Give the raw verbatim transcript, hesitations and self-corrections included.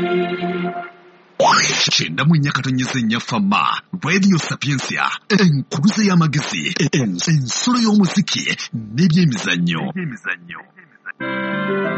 Kyenda mu nnya katonnyesa ennya fama Radio Sapiensia enkuluze y'amagezi ensolo y'omuziki n'ebyemizannyo.